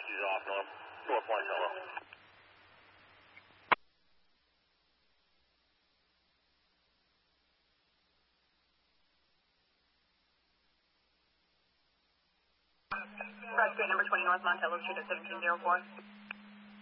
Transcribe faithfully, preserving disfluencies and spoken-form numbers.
He's off north, north Montello. Rescue number twenty North Montello, shoot at seventeen oh four.